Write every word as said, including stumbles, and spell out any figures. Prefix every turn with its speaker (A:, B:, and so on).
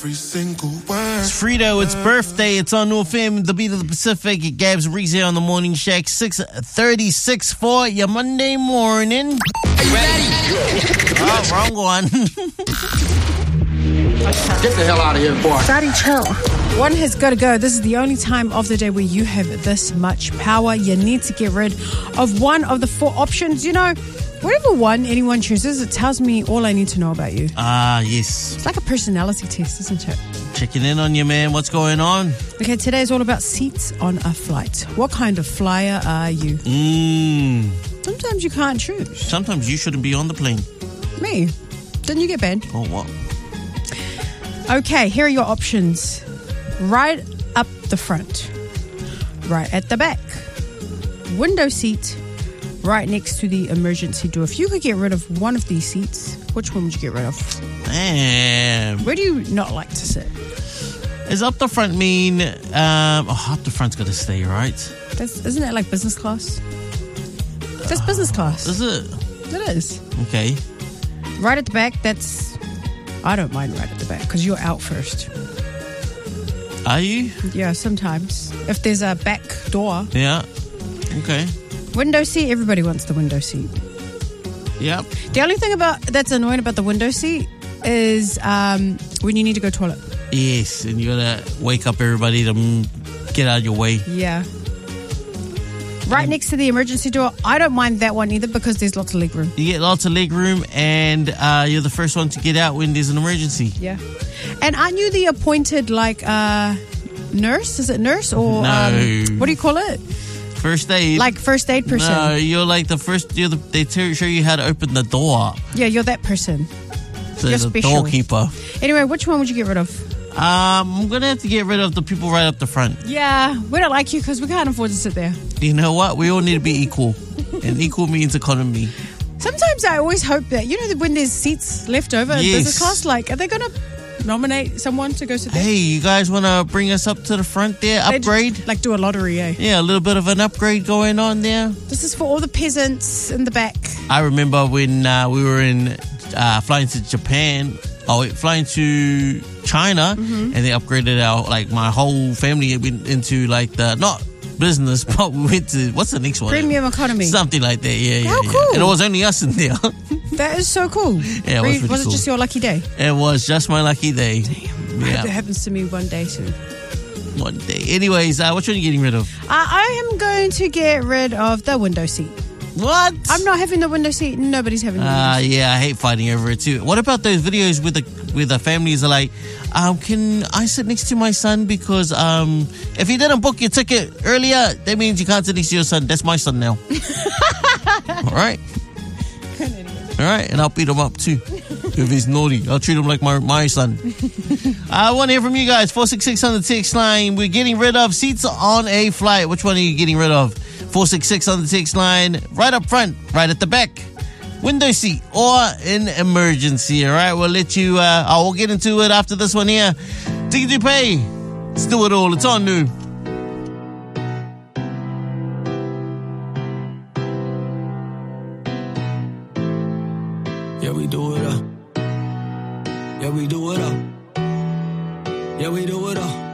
A: every single word.
B: It's Frito, it's birthday, it's on New F M, the beat of the Pacific. Gabs Reese here on the Morning Shack, six thirty-six for your Monday morning.
C: Are you ready?
B: Oh, wrong one.
C: Get the hell out of here, boy.
D: Daddy, chill. One has got to go. This is the only time of the day where you have this much power. You need to get rid of one of the four options. You know, whatever one anyone chooses, it tells me all I need to know about you.
B: Ah, yes.
D: It's like a personality test, isn't it?
B: Checking in on you, man. What's going on?
D: Okay, today is all about seats on a flight. What kind of flyer are you?
B: Mmm.
D: Sometimes you can't choose.
B: Sometimes you shouldn't be on the plane.
D: Me? Didn't you get banned?
B: Oh, what?
D: Okay, here are your options. Right up the front, right at the back, window seat, right next to the emergency door. If you could get rid of one of these seats, which one would you get rid of?
B: Damn.
D: Where do you not like to sit?
B: Is up the front mean, um, oh, up the front's got to stay, right?
D: That's, isn't it like business class? That's business class.
B: Is it?
D: It is.
B: Okay.
D: Right at the back, that's, I don't mind right at the back because you're out first.
B: Are you?
D: Yeah, sometimes. If there's a back door.
B: Yeah. Okay.
D: Window seat, everybody wants the window seat.
B: Yep.
D: The only thing about that's annoying about the window seat is um, when you need to go toilet.
B: Yes, and you gotta wake up everybody to mm, get out of your way.
D: Yeah. Right next to the emergency door, I don't mind that one either because there's lots of leg room.
B: You get lots of leg room, and uh, you're the first one to get out when there's an emergency.
D: Yeah. And aren't you the appointed, like, uh, nurse? Is it nurse? Or
B: No.
D: um, what do you call it?
B: First aid.
D: Like first aid person.
B: No, you're like the first. You're the, they t- show you how to open the door.
D: Yeah, you're that person.
B: So
D: You're
B: the
D: special.
B: doorkeeper.
D: Anyway, which one would you get rid of?
B: Um, I'm gonna have to get rid of the people right up the front.
D: Yeah, we don't like you because we can't afford to sit there.
B: You know what? We all need to be equal, and equal means economy.
D: Sometimes I always hope that, you know, that when there's seats left over in
B: Yes.
D: business class, like, are they going to nominate someone to go sit there?
B: Hey, you guys want to bring us up to the front there?
D: They
B: Upgrade?
D: d- like do a lottery, eh?
B: Yeah, a little bit of an upgrade going on there.
D: This is for all the peasants in the back.
B: I remember when uh, we were in uh, flying to Japan. Oh, wait, flying to China,
D: Mm-hmm.
B: and they upgraded our like my whole family went into like the not business, but we went to what's the next one?
D: Premium economy.
B: Something like that. Yeah, yeah.
D: How
B: yeah.
D: cool.
B: And it was only us in there.
D: That is so cool.
B: Yeah, it was
D: Re-
B: pretty
D: was it
B: cool.
D: just your lucky day?
B: It was just my lucky day.
D: I hope that
B: Yeah,
D: happens to me one day soon.
B: one day. Anyways, uh, which one are you getting rid of?
D: Uh, I am going to get rid of the window seat.
B: What?
D: I'm not having the window seat. Nobody's having the
B: Ah,
D: window seat.
B: yeah, I hate fighting over it too. What about those videos with the with the families are like, um, can I sit next to my son because um, if you didn't book your ticket earlier, that means you can't sit next to your son. That's my son now. All right, all right, and I'll beat him up too if he's naughty. I'll treat him like my my son. I want to hear from you guys. Four six six on the text line. We're getting rid of seats on a flight. Which one are you getting rid of? Four six six on the text line. Right up front, right at the back. Window seat or an emergency. All right, we'll let you. Uh, I will get into it after this one here. Tiki to pay. Let's do it all. It's on new.
E: Yeah, we do it up. Yeah, we do it up. Yeah, we do it up.